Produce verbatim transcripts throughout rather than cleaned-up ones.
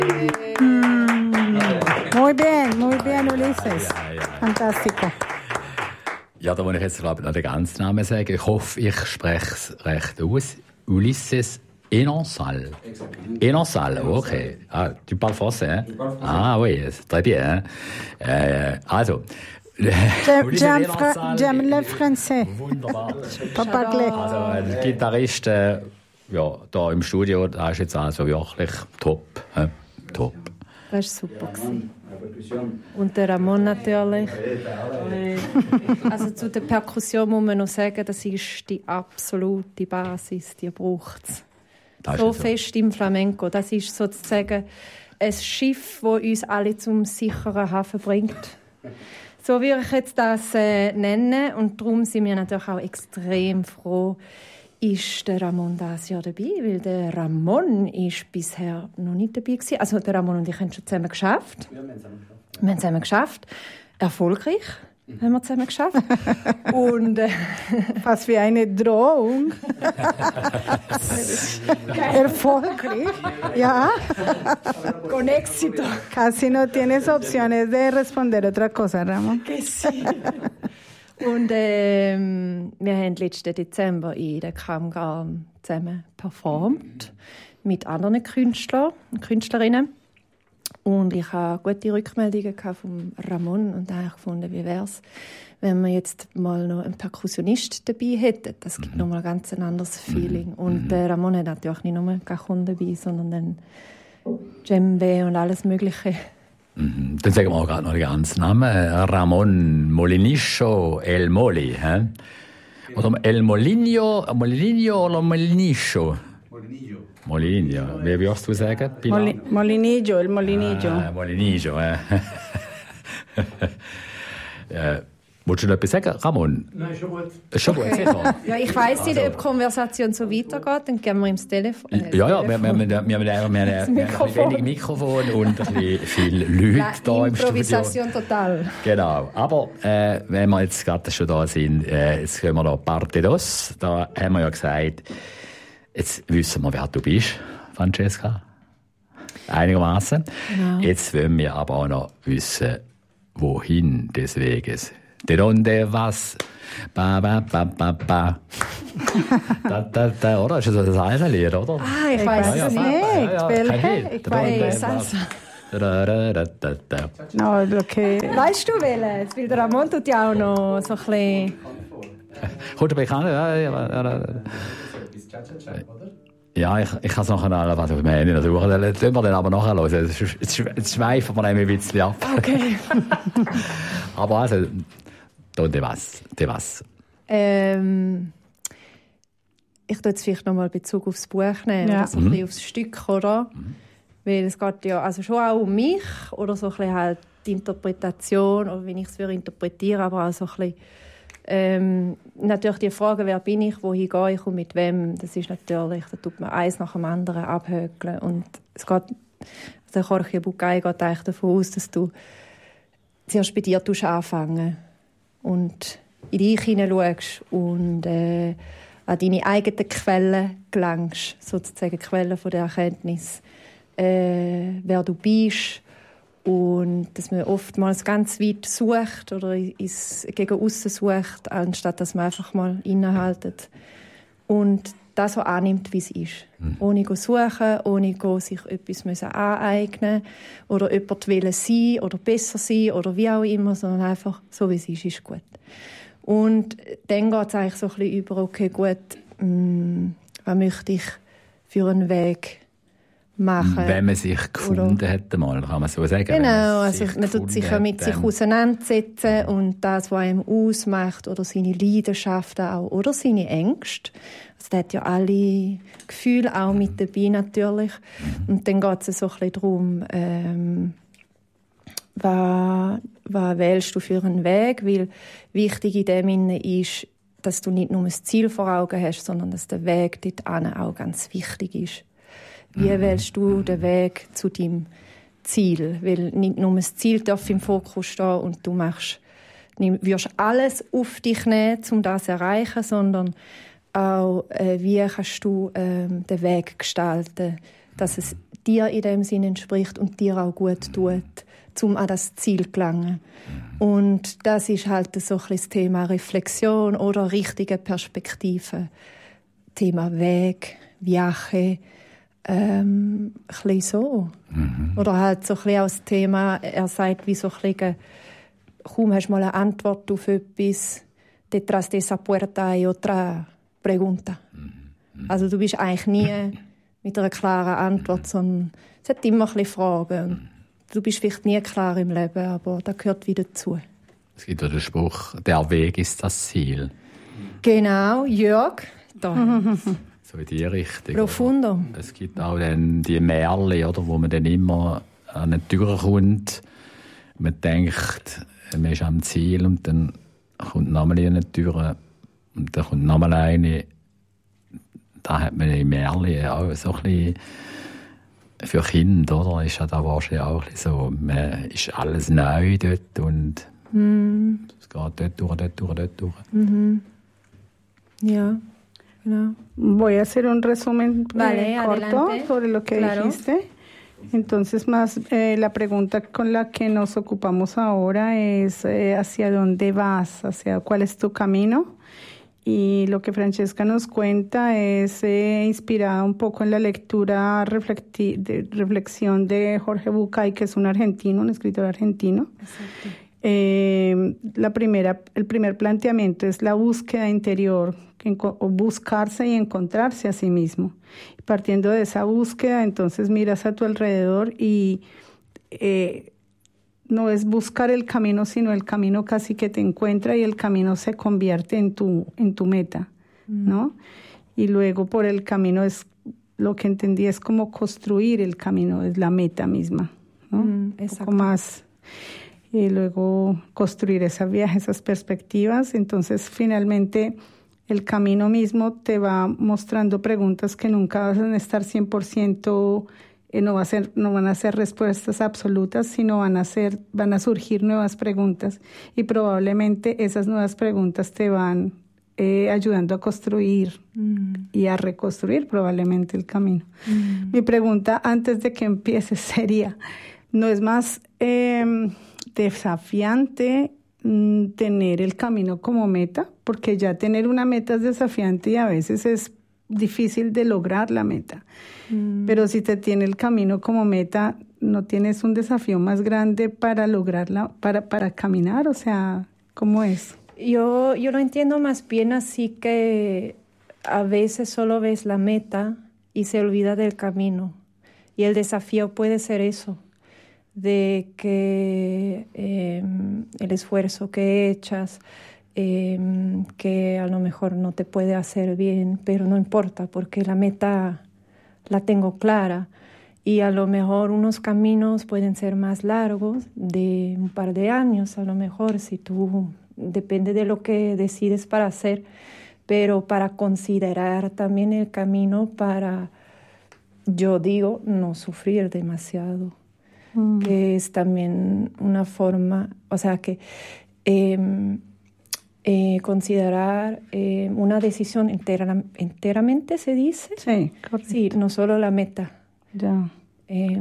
Mm. Muy bien, muy bien, Ulises. Ja, ja. Fantastico. Ja, da muss ich jetzt, glaube ich, noch den ganzen Namen sagen. Ich hoffe, ich spreche es recht aus. Ulises Enonsal. Enonsal, okay. Ah, tu parles français, hein? Ah oui, c'est très bien. Hein? Äh, also... J'aime fra- j'aime le français. Wunderbar. Papa Gle. Also ein Gitarrist, äh, ja, da im Studio, da ist jetzt also wirklich top. Äh, top. Das war super. Und der Ramon natürlich. Also zu der Perkussion muss man noch sagen, das ist die absolute Basis, die braucht es. So fest im Flamenco. Das ist sozusagen ein Schiff, das uns alle zum sicheren Hafen bringt. So würde ich jetzt das äh, nennen. Und darum sind wir natürlich auch extrem froh, ist der Ramon dieses Jahr dabei, weil der Ramon ist bisher noch nicht dabei gewesen. Also der Ramon und ich haben schon zusammen geschafft. Ja, wir haben zusammen geschafft. Wir haben zusammen geschafft. Erfolgreich mhm. haben wir zusammen geschafft. Und äh, was für eine Drohung. Erfolgreich. Ja. Con éxito. Casi no tienes opciones de responder otra cosa, Ramon. Que sí. Und ähm, wir haben letzten Dezember in der Kamgarn zusammen performt mit anderen Künstlern und Künstlerinnen. Und ich hatte gute Rückmeldungen von Ramon und habe gefunden, wie wäre es, wenn wir jetzt mal noch einen Perkussionist dabei hätten. Das gibt mhm. nochmal ganz ein anderes Feeling. Und mhm. äh, Ramon hat natürlich nicht nur Cajon dabei, sondern dann Djembe und alles Mögliche. Mhm. Dann sagen wir auch gerade noch den ganzen Namen. Ramon Molinicho El Moli. Hä? Oder El Molinho, Molinho oder Molinicho? Molinillo. Molinillo. Wie würdest du sagen? Moli- Molinillo, El Molinillo. Ah, Molinillo. Äh. äh, Wolltest du noch etwas sagen, Ramon? Nein, schon gut. Schon gut, sicher. Ja, ich weiss nicht, ob die Konversation so weitergeht, dann gehen wir ins Telefon. Äh, ja, ja, Telefon. wir, wir, wir, wir, wir, wir, wir haben ein wenig Mikrofon und ein bisschen viele Leute hier im Studio. Improvisation total. Genau. Aber äh, wenn wir jetzt gerade schon da sind, äh, jetzt können wir noch Parte dos. Da haben wir ja gesagt, jetzt wissen wir, wer du bist, Francesca. Einigermaßen. Genau. Jetzt wollen wir aber auch noch wissen, wohin des Weges. De donde vas? Ba, ba, ba, ba, ba. da, da, da, oder? Ist das ein Salsa-Lied, oder? Ah, ich weiss es ja, nicht. Ja, ja, Welche? kein Ich De weiß. donde Salsa. vas? Da, da, da, da, da. No, lo que... Weißt du welches? Weil der Ramon tut ja auch noch so ein bisschen... Kommt dir bekannt? Ja, ja, ja. Ja, ich, ich kann es nachher noch was auf dem Handy suchen. Das tun wir dann aber nachher hören. Jetzt, jetzt, jetzt schweifen wir nämlich ein bisschen ab. Okay. Aber also, donde vas? De vas? Ähm, ich tue jetzt vielleicht noch mal Bezug aufs Buch nehmen, Ja. oder so ein bisschen aufs Stück, oder? Mhm. Weil es geht ja also schon auch um mich, oder so ein bisschen halt die Interpretation, oder wie ich es interpretiere, aber auch so ein bisschen Ähm, natürlich die Frage, wer bin ich, wohin gehe ich und mit wem, das ist natürlich, da tut man eins nach dem anderen abhökeln. Und es geht, also Jorge Bucay geht eigentlich davon aus, dass du zuerst bei dir anfangen und in dich hineinschaust und äh, an deine eigenen Quellen gelangst, sozusagen Quellen von der Erkenntnis, äh, wer du bist. Und dass man oftmals ganz weit sucht oder ins, gegen aussen sucht, anstatt dass man einfach mal innehaltet und das so annimmt, wie es ist. Mhm. Ohne zu suchen, ohne sich etwas aneignen oder jemand wollen sein oder besser sein oder wie auch immer, sondern einfach so, wie es ist, ist gut. Und dann geht es eigentlich so ein bisschen über, okay, gut, mh, was möchte ich für einen Weg machen. Wenn man sich gefunden oder hätte, mal, kann man so sagen. Genau, also man tut sich ja mit sich auseinandersetzen und das, was einem ausmacht, oder seine Leidenschaften auch, oder seine Ängste. Also der hat ja alle Gefühle auch mit dabei natürlich. Und dann geht es so ein bisschen darum, ähm, was, was wählst du für einen Weg, weil wichtig in dem ist, dass du nicht nur das Ziel vor Augen hast, sondern dass der Weg dorthin auch ganz wichtig ist. Wie wählst du den Weg zu deinem Ziel? Weil nicht nur das Ziel darf im Fokus stehen und du machst, wirst alles auf dich nehmen, um das zu erreichen, sondern auch, äh, wie kannst du ähm, den Weg gestalten, dass es dir in dem Sinn entspricht und dir auch gut tut, um an das Ziel zu gelangen. Und das ist halt so ein bisschen das Thema Reflexion oder richtige Perspektive. Thema Weg, Viaje, ähm, ein bisschen so. Mhm. Oder halt so ein bisschen auch das Thema, er sagt, wie so ein bisschen, kaum hast du mal eine Antwort auf etwas, detrás de esa puerta hay otra pregunta. Mhm. Also du bist eigentlich nie mit einer klaren Antwort, sondern es hat immer ein bisschen Fragen. Du bist vielleicht nie klar im Leben, aber das gehört wieder dazu. Es gibt ja den Spruch, der Weg ist das Ziel. Genau, Jörg. Da. So in die Richtung. Profundo. Oder? Es gibt auch dann die Märchen, oder, wo man dann immer an eine Tür kommt. Man denkt, man ist am Ziel und dann kommt nochmal eine Tür und dann kommt nochmal eine. Da hat man im Märchen auch so ein bisschen für Kinder, oder? Ist ja da wahrscheinlich auch ein bisschen so. Man ist alles neu dort und mm. es geht dort durch, dort durch, dort durch. Mm-hmm. Ja, genau. Voy a hacer un resumen vale, eh, corto adelante. sobre lo que claro. dijiste. Entonces, más eh, la pregunta con la que nos ocupamos ahora es eh, hacia dónde vas, hacia cuál es tu camino. Y lo que Francesca nos cuenta es eh, inspirada un poco en la lectura reflecti- de, reflexión de Jorge Bucay, que es un argentino, un escritor argentino. Exacto. Eh, la primera, el primer planteamiento es la búsqueda interior, o buscarse y encontrarse a sí mismo. Partiendo de esa búsqueda, entonces miras a tu alrededor y eh, no es buscar el camino, sino el camino casi que te encuentra y el camino se convierte en tu, en tu meta, mm. ¿no? Y luego por el camino es, lo que entendí es como construir el camino, es la meta misma, ¿no? Mm, un poco más. Y luego construir ese viaje, esas perspectivas. Entonces, finalmente, el camino mismo te va mostrando preguntas que nunca van a estar cien por ciento, eh, no, va a ser, no van a ser respuestas absolutas, sino van a, ser, van a surgir nuevas preguntas. Y probablemente esas nuevas preguntas te van eh, ayudando a construir mm. y a reconstruir probablemente el camino. Mm. Mi pregunta antes de que empieces sería, ¿no es más eh, desafiante mm, tener el camino como meta? Porque ya tener una meta es desafiante y a veces es difícil de lograr la meta. Mm. Pero si te tiene el camino como meta, ¿no tienes un desafío más grande para lograrla, para, para caminar? O sea, ¿cómo es? Yo, yo lo entiendo más bien así que a veces solo ves la meta y se olvida del camino. Y el desafío puede ser eso, de que eh, el esfuerzo que echas, eh, que a lo mejor no te puede hacer bien, pero no importa porque la meta la tengo clara y a lo mejor unos caminos pueden ser más largos, de un par de años a lo mejor, si tú, depende de lo que decides para hacer, pero para considerar también el camino para, yo digo, no sufrir demasiado. Mm. Que es también una forma, o sea, que eh, eh, considerar eh, una decisión entera, enteramente, ¿se dice? Sí, correcto. Sí, no solo la meta. Ya. Eh,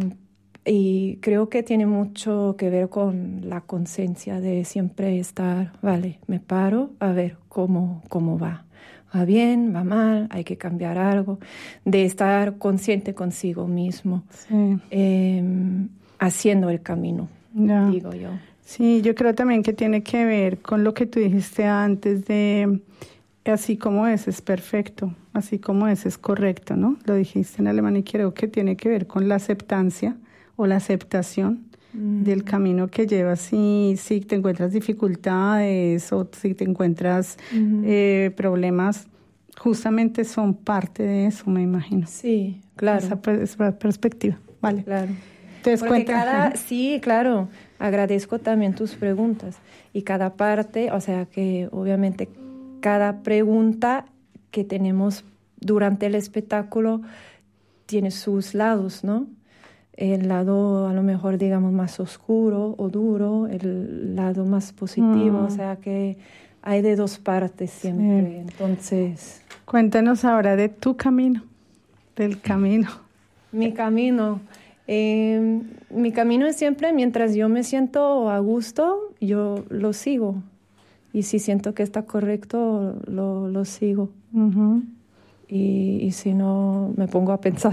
y creo que tiene mucho que ver con la conciencia de siempre estar, vale, me paro a ver cómo, cómo va. Va bien, va mal, hay que cambiar algo. De estar consciente consigo mismo. Sí. Eh, haciendo el camino, ya. digo yo. Sí, yo creo también que tiene que ver con lo que tú dijiste antes de así como es, es perfecto, así como es, es correcto, ¿no? Lo dijiste en alemán y creo que tiene que ver con la aceptancia o la aceptación mm. del camino que llevas. Si, si te encuentras dificultades o si te encuentras mm. eh, problemas, justamente son parte de eso, me imagino. Sí, claro. Esa, esa perspectiva, vale. Claro. Entonces, Porque cada, sí, claro, agradezco también tus preguntas. Y cada parte, o sea que obviamente cada pregunta que tenemos durante el espectáculo tiene sus lados, ¿no? El lado a lo mejor, digamos, más oscuro o duro, el lado más positivo, mm. o sea que hay de dos partes siempre. Sí. Entonces... Cuéntanos ahora de tu camino, del camino Mi camino. Eh, mi camino es siempre, mientras yo me siento a gusto, yo lo sigo. Y si siento que está correcto, lo, lo sigo. Ujú. Y, y si no, me pongo a pensar.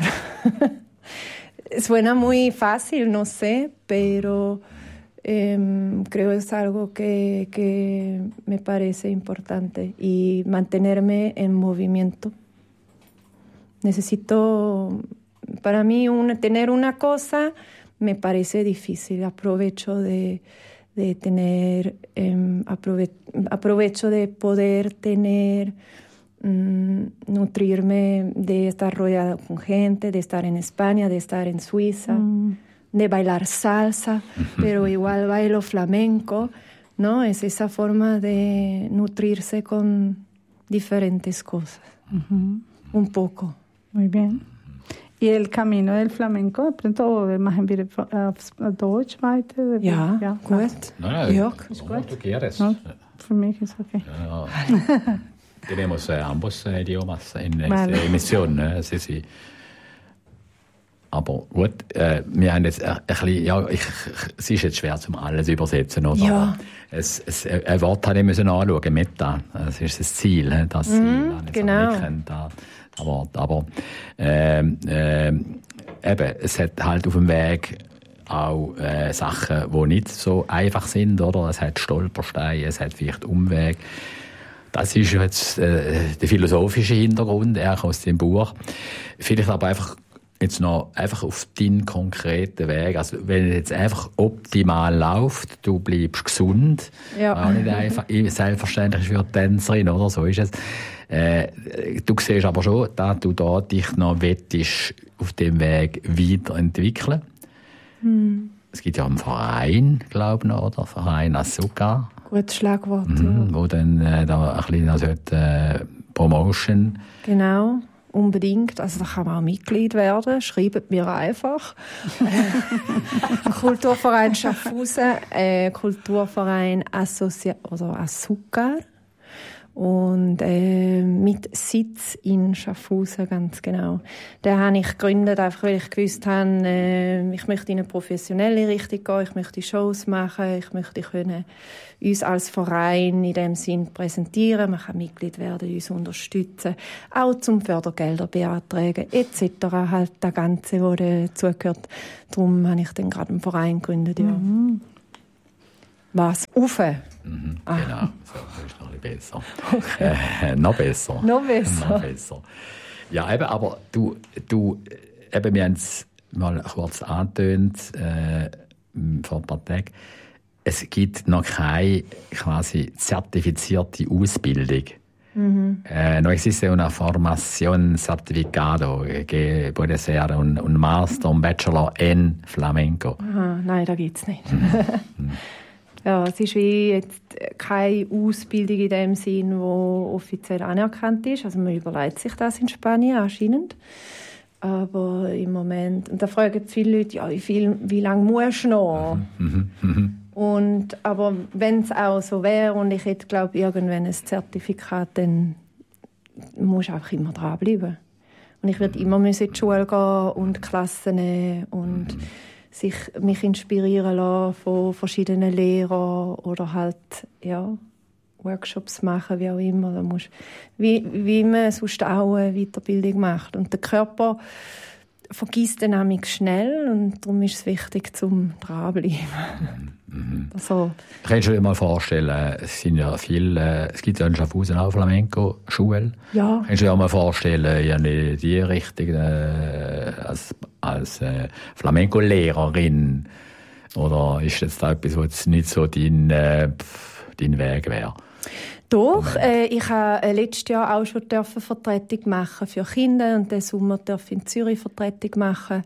Suena muy fácil, no sé, pero eh, creo que es algo que, que me parece importante. Y mantenerme en movimiento. Necesito, para mí, una, tener una cosa me parece difícil. Aprovecho de, de tener, eh, aprove, aprovecho de poder tener, mm, nutrirme, de estar rodeada con gente, de estar en España, de estar en Suiza, mm. de bailar salsa, pero igual bailo flamenco, ¿no? Es esa forma de nutrirse con diferentes cosas, Uh-huh. un poco. Muy bien. ¿Y el camino del flamenco? De pronto, wir machen wieder auf Deutsch weiter? Ja, ja gut. Nein, Jörg? ist gut. Du quieres. No, für mich ist okay. Ja. Tenemos eh, ambos eh, idiomas in der Vale. Emission. Ne? Sie, sie. Aber gut, äh, wir haben jetzt ein bisschen, ja, ich, es ist jetzt schwer zum alles übersetzen, oder? Ja. Aber es, es, ein Wort habe ich müssen anschauen, Meta. Das ist das Ziel, ne? Das Ziel. Mhm, habe ich genau. nicht gekannt, das Wort. Aber, ähm, ähm, eben, es hat halt auf dem Weg auch äh, Sachen, die nicht so einfach sind, oder? Es hat Stolpersteine, es hat vielleicht Umwege. Das ist jetzt äh, der philosophische Hintergrund, eher aus dem Buch. Vielleicht aber einfach jetzt noch einfach auf deinen konkreten Weg. Also, wenn es jetzt einfach optimal läuft, du bleibst gesund, Ja. auch nicht einfach selbstverständlich für die Tänzerin, oder? So ist es. Äh, du siehst aber schon, dass du da dich noch wettest auf dem Weg weiterentwickeln. Hm. Es gibt ja einen Verein, glaube ich, noch, oder? Verein Asuka. Gutes Schlagwort, Mhm, ja. wo dann äh, da ein bisschen also, äh, Promotion. Genau, unbedingt. Also da kann man auch Mitglied werden. Schreibt mir einfach. Kulturverein Schaffhausen, äh, Kulturverein Associa- oder Asuka. Und äh, mit Sitz in Schaffhausen, ganz genau. Den habe ich gegründet, einfach weil ich gewusst habe, äh, ich möchte in eine professionelle Richtung gehen, ich möchte Shows machen, ich möchte können uns als Verein in dem Sinn präsentieren, man kann Mitglied werden, uns unterstützen, auch zum Fördergelder beantragen, et cetera. Halt das Ganze, was dazugehört. Darum habe ich dann gerade einen Verein gegründet, ja. Mhm. Was? Ufe? Mhm, Ah. genau, so, das ist noch ein bisschen besser. Okay. Äh, noch besser. Noch besser. Noch besser. Ja, eben, aber du, du eben, wir haben es mal kurz angetönt äh, vor ein paar Tagen. Es gibt noch keine quasi zertifizierte Ausbildung. Mhm. Eh, no existe una formación certificado que puede ser un, un Master, un Bachelor en Flamenco. Aha, nein, das gibt es nicht. Ja, es ist wie jetzt keine Ausbildung in dem Sinn, die offiziell anerkannt ist. Also man überlegt sich das in Spanien anscheinend. Aber im Moment, und da fragen viele Leute, ja, wie, viel, wie lange musst du noch? Mhm, mhm. Und, aber wenn es auch so wäre und ich hätte, glaube irgendwann ein Zertifikat, dann musst du einfach immer dranbleiben. Und ich würde immer müssen in die Schule gehen und Klassen nehmen und mhm. sich, mich inspirieren lassen von verschiedenen Lehrern oder halt, ja, Workshops machen, wie auch immer. Da musst, wie, wie man sonst auch eine Weiterbildung macht. Und der Körper vergisst dann nämlich schnell und darum ist es wichtig, zum dranbleiben. Mhm. Also, Kannst du dir mal vorstellen, es sind ja viele, es gibt ja in Schaffhausen auch Flamenco-Schulen. ja. Kannst du dir auch mal vorstellen, ja, in die Richtung äh, als, als äh, Flamenco-Lehrerin? Oder ist das da etwas, was jetzt nicht so dein, äh, dein Weg wäre? Doch, äh, ich habe äh, letztes Jahr auch schon dürfen Vertretung machen für Kinder und diesen Sommer durfte ich in Zürich Vertretung machen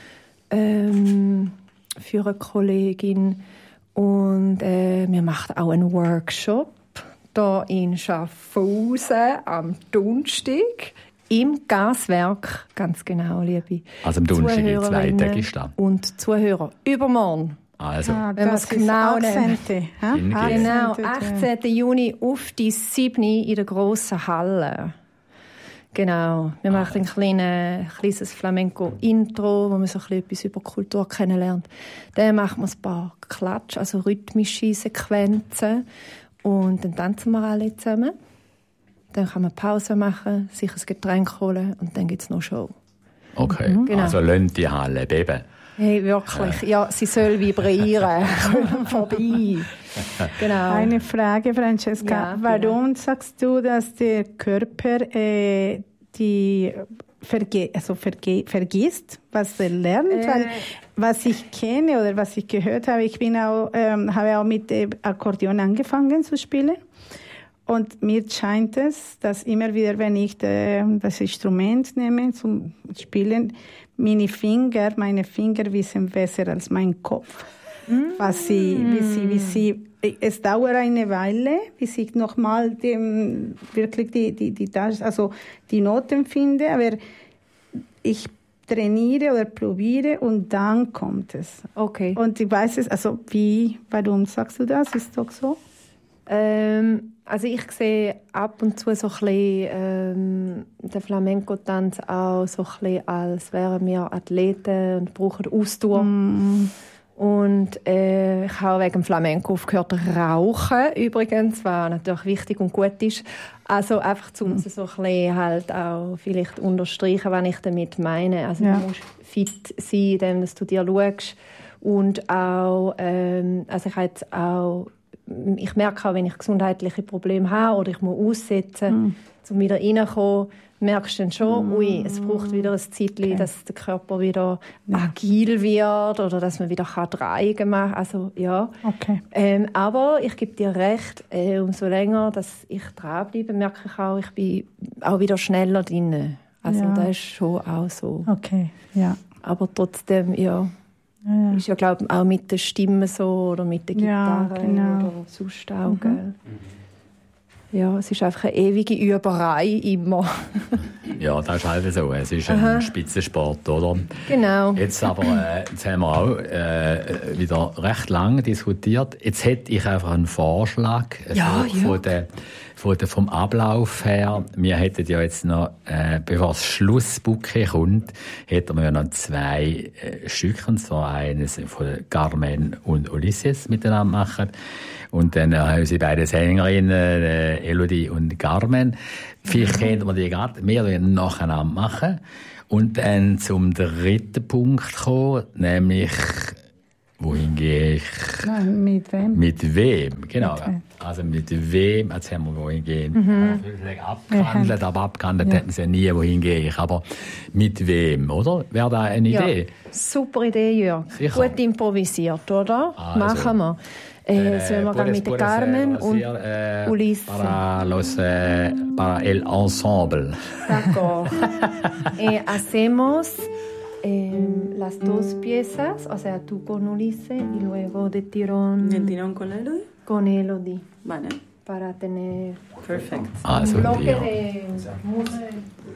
ähm, für eine Kollegin. Und äh, wir machen auch einen Workshop hier in Schaffhausen am Donnerstag im Gaswerk, ganz genau, liebe Also am Donnerstag in zwei Zuhörerinnen Tagen ist das. und Zuhörer. Übermorgen. Also, Ah, Wenn das wir's genau ist nehmen. achtzehnten hä? In Genf. Genau, achtzehnten, ja. achtzehnten Juni auf die siebten in der grossen Halle. Genau. Wir machen ein kleines, kleines Flamenco-Intro, wo man so ein bisschen etwas über Kultur kennenlernt. Dann machen wir ein paar Klatsch, also rhythmische Sequenzen. Und dann tanzen wir alle zusammen. Dann kann man Pause machen, sich ein Getränk holen und dann gibt es noch Show. Okay, mhm. Genau. Also lassen die Halle beben. Hey, wirklich. Ja, sie soll vibrieren. Kommen vorbei. Genau. Eine Frage, Francesca. Ja, Warum genau. sagst du, dass der Körper äh, die verge also verge vergisst, was er lernt? Äh. Weil was ich kenne oder was ich gehört habe, ich bin auch, ähm, habe auch mit dem Akkordeon angefangen zu spielen. Und mir scheint es, dass immer wieder, wenn ich de, das Instrument nehme zum Spielen, meine Finger, meine Finger wissen besser als mein Kopf. Mm. Was sie, wie sie, wie sie, es dauert eine Weile, bis ich nochmal dem, wirklich die, die, die, also die Noten finde, aber ich trainiere oder probiere und dann kommt es. Okay. Und ich weiß es, also wie, warum sagst du das? Ist doch so? Ähm, also ich sehe ab und zu so ein bisschen, ähm, den Flamenco-Tanz auch so ein bisschen, als wären wir Athleten und brauchen Ausdauer. Mm. Und äh, ich habe wegen dem Flamenco aufgehört zu rauchen, übrigens, was natürlich wichtig und gut ist. Also einfach, um es so ein bisschen halt auch vielleicht unterstreichen, was ich damit meine. Also ja. Du musst fit sein, indem dass du dir schaust. Und auch, ähm, also ich habe jetzt auch Ich merke auch, wenn ich gesundheitliche Probleme habe oder ich muss aussetzen, mm. um wieder reinzukommen, merkst du dann schon, mm. ui, es braucht wieder ein Zeitchen, okay. dass der Körper wieder ja. agil wird oder dass man wieder Drehen machen kann. Also, ja. Okay. Ähm, aber ich gebe dir recht, äh, umso länger dass ich dranbleibe, merke ich auch, ich bin auch wieder schneller drin. Also ja. das ist schon auch so. Okay, ja. Aber trotzdem, ja. Ja, ja. Ist ja, glaube ich, auch mit der Stimme so oder mit der Gitarre ja, genau. oder sonst auch. Mhm. Ja, es ist einfach eine ewige Überei immer. Ja, das ist halt so. Es ist Aha. ein Spitzensport, oder? Genau. Jetzt aber, äh, jetzt haben wir auch äh, wieder recht lange diskutiert. Jetzt hätte ich einfach einen Vorschlag ja, von, ja. von der, von der, vom Ablauf her. Wir hätten ja jetzt noch, äh, bevor das Schlussbuche kommt, hätten wir ja noch zwei äh, Stücke, und zwar eines von Carmen und Ulysses miteinander machen. Und dann haben sie beide Sängerinnen, äh, Elodie und Carmen. Vielleicht könnten wir die gerade mehr oder weniger nacheinander machen. Und dann zum dritten Punkt kommen, nämlich, wohin gehe ich? Nein, mit wem? Mit wem, genau. Okay. Also mit wem, jetzt haben wir wohin gehen. Mhm. Abgehandelt, aber abgehandelt ja. hätten sie nie, wohin gehe ich. Aber mit wem, oder? Wäre da eine ja. Idee? Super Idee, Jörg. Gut improvisiert, oder? Also. Machen wir. Eh, sollen wir gehen mit der Carmen und eh, Ulises? Para, los, eh, para el ensemble. D'accord. eh, hacemos eh, las dos piezas, o sea, tú con Ulises y luego de tirón... ¿De tirón con Elodie? Con Elodie. Vale. Para tener Perfekt. Also, un bloque de música.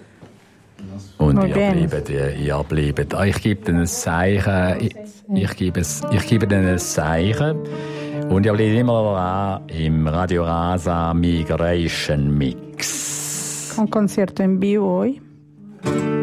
Und ihr bleibt, ihr, ihr bleibt. Ich gebe Ihnen ein Zeichen. Ich, ich, gebe, es, ich gebe Ihnen ein Zeichen. Und ihr bleibt immer dran im Radio Rasa Migration Mix. Con concierto en vivo hoy.